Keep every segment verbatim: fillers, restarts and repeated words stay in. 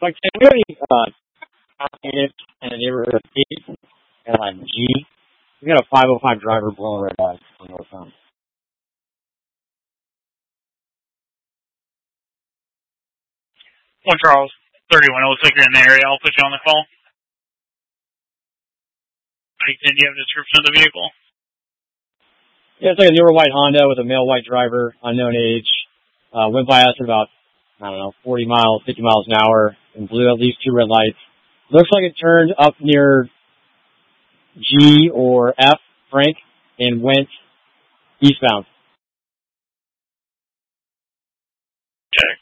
Like, can we have any uh, units in the neighborhood of eight and on G? We got a five oh five driver blowing red lights on northbound. One Charles, thirty-one. It looks like you're in the area. I'll put you on the call. Can you have a description of the vehicle? Yeah, it's like a newer white Honda with a male white driver, unknown age. Uh, went by us at about, I don't know, forty miles, fifty miles an hour, and blew at least two red lights. Looks like it turned up near G or F, Frank, and went eastbound. Check.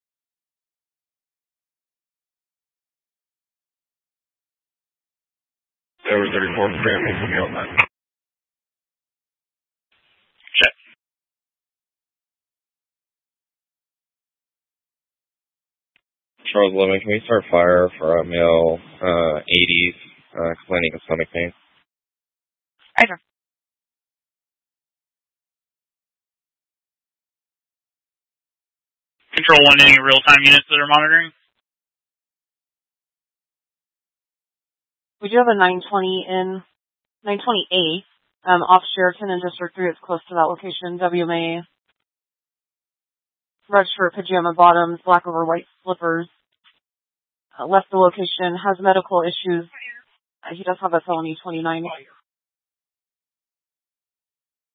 Over thirty-four, Grant, pick me up. Check. Charles Lemon, can we start fire for a male, uh, eighties, uh, explaining his stomach pain? Either. Control one, any real-time units that are monitoring? We do have a nine twenty in, nine twenty A, um, off Sheraton in District three. It's close to that location. W M A, red shirt, pajama bottoms, black over white slippers. Uh, left the location, has medical issues. Uh, he does have a felony twenty-nine.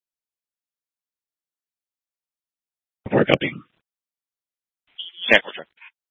Four copy. Check, we're check.